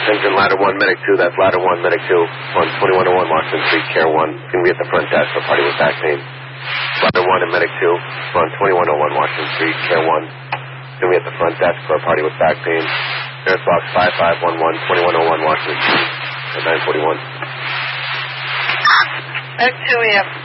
Engine ladder 1, medic 2, that's ladder 1, medic 2, on 2101 Washington Street, care 1. It's going to be at the front desk for a party with back pain. Ladder 1 and medic 2, on 2101 Washington Street, care 1. It's going to be at the front desk for a party with back pain. Nurse box 5511, 2101 Washington Street, at 941. Medic 2, we have